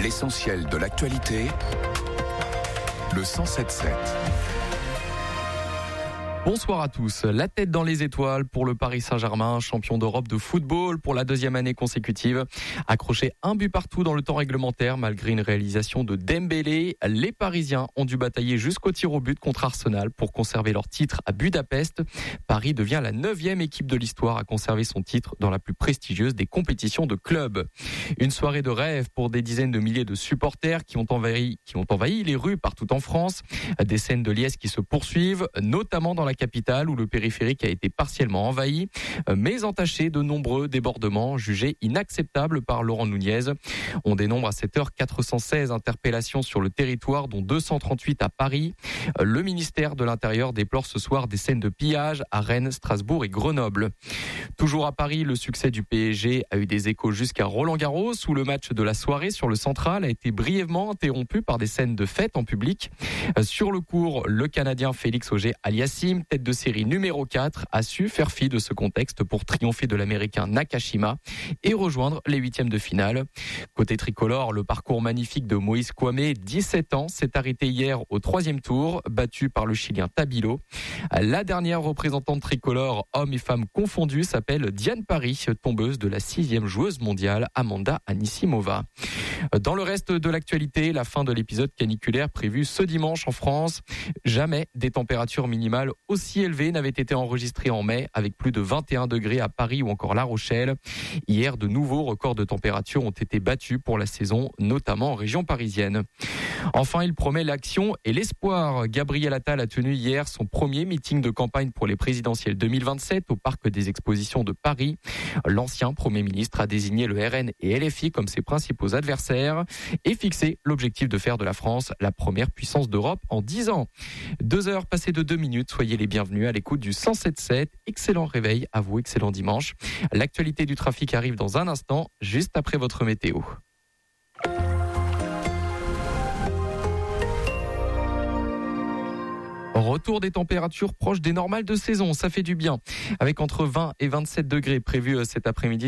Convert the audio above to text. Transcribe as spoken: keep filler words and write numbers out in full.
L'essentiel de l'actualité, le cent sept sept. Bonsoir à tous. La tête dans les étoiles pour le Paris Saint-Germain, champion d'Europe de football pour la deuxième année consécutive. Accroché un but partout dans le temps réglementaire malgré une réalisation de Dembélé, les Parisiens ont dû batailler jusqu'au tir au but contre Arsenal pour conserver leur titre à Budapest. Paris devient la neuvième équipe de l'histoire à conserver son titre dans la plus prestigieuse des compétitions de clubs. Une soirée de rêve pour des dizaines de milliers de supporters qui ont envahi, qui ont envahi les rues partout en France. Des scènes de liesse qui se poursuivent, notamment dans la capitale où le périphérique a été partiellement envahi, mais entaché de nombreux débordements jugés inacceptables par Laurent Nunez. On dénombre à cette heure quatre cent seize interpellations sur le territoire, dont deux cent trente-huit à Paris. Le ministère de l'Intérieur déplore ce soir des scènes de pillage à Rennes, Strasbourg et Grenoble. Toujours à Paris, le succès du P S G a eu des échos jusqu'à Roland-Garros, où le match de la soirée sur le Central a été brièvement interrompu par des scènes de fête en public. Sur le court, le Canadien Félix Auger-Aliassime, tête de série numéro quatre, a su faire fi de ce contexte pour triompher de l'Américain Nakashima et rejoindre les huitièmes de finale. Côté tricolore, le parcours magnifique de Moïse Kouamé, dix-sept ans, s'est arrêté hier au troisième tour, battu par le Chilien Tabilo. La dernière représentante tricolore, hommes et femmes confondus, s'appelle Diane Paris, tombeuse de la sixième joueuse mondiale, Amanda Anisimova. Dans le reste de l'actualité, la fin de l'épisode caniculaire prévu ce dimanche en France. Jamais des températures minimales aussi élevées n'avaient été enregistrées en mai, avec plus de vingt et un degrés à Paris ou encore La Rochelle. Hier, de nouveaux records de température ont été battus pour la saison, notamment en région parisienne. Enfin, il promet l'action et l'espoir. Gabriel Attal a tenu hier son premier meeting de campagne pour les présidentielles deux mille vingt-sept au Parc des Expositions de Paris. L'ancien Premier ministre a désigné le R N et L F I comme ses principaux adversaires et fixé l'objectif de faire de la France la première puissance d'Europe en dix ans. Deux heures passées de deux minutes, soyez les bienvenus à l'écoute du cent sept sept. Excellent réveil à vous, excellent dimanche. L'actualité du trafic arrive dans un instant, juste après votre météo. Retour des températures proches des normales de saison, ça fait du bien. Avec entre vingt et vingt-sept degrés prévus cet après-midi